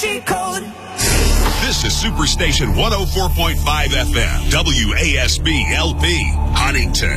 cheat code. This is Superstation 104.5 FM, WASB LP, Huntington.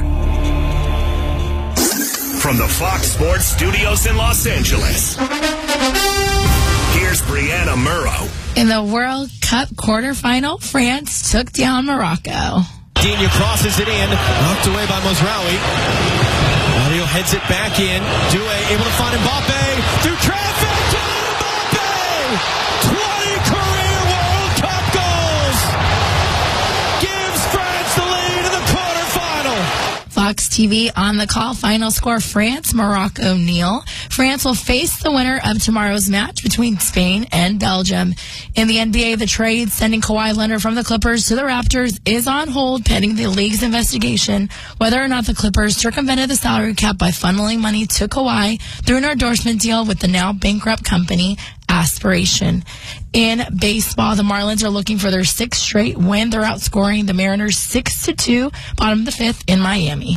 From the Fox Sports Studios in Los Angeles, here's Brianna Murrow. In the World Cup quarterfinal, France took down Morocco. Digne crosses it in, knocked away by Mozraoui. Mario heads it back in. Doué able to find Mbappe through traffic. Mbappe! 20 career World Cup goals! Gives France the lead in the quarterfinal. Fox TV on the call. Final score, France, Morocco, nil. France will face the winner of tomorrow's match between Spain and Belgium. In the NBA, the trade sending Kawhi Leonard from the Clippers to the Raptors is on hold pending the league's investigation whether or not the Clippers circumvented the salary cap by funneling money to Kawhi through an endorsement deal with the now bankrupt company Aspiration. In baseball, the Marlins are looking for their sixth straight win. They're outscoring the Mariners 6-2, bottom of the fifth in Miami.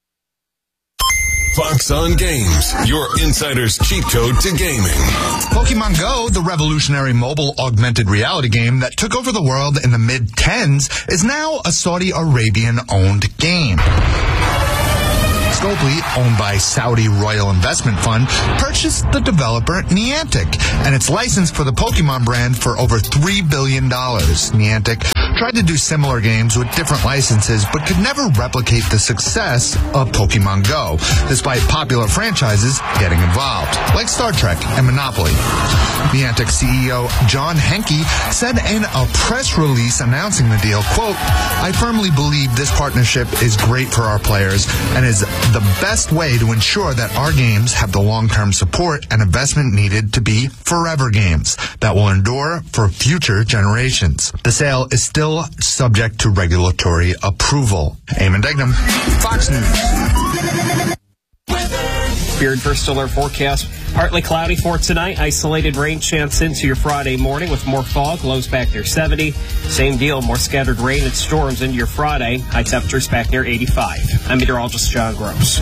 Fox on Games, your insider's cheat code to gaming. Pokemon Go, the revolutionary mobile augmented reality game that took over the world in the mid-10s, is now a Saudi Arabian-owned game. Scopely, owned by Saudi Royal Investment Fund, purchased the developer Niantic and its license for the Pokemon brand for over $3 billion. Niantic tried to do similar games with different licenses but could never replicate the success of Pokemon Go, despite popular franchises getting involved, like Star Trek and Monopoly. Niantic CEO John Henke said in a press release announcing the deal, quote, "I firmly believe this partnership is great for our players and is the best way to ensure that our games have the long-term support and investment needed to be forever games that will endure for future generations. The sale is still subject to regulatory approval." Eamon Degnam, Fox News. Beard First Alert forecast. Partly cloudy for tonight. Isolated rain chance into your Friday morning with more fog. Lows back near 70. Same deal. More scattered rain and storms into your Friday. High temperatures back near 85. I'm meteorologist John Gross.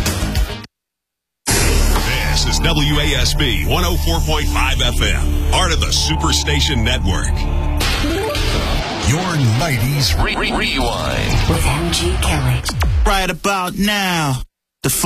This is WASB 104.5 FM, part of the Superstation Network. Your 90s Rewind With MG Kelly. Right about now.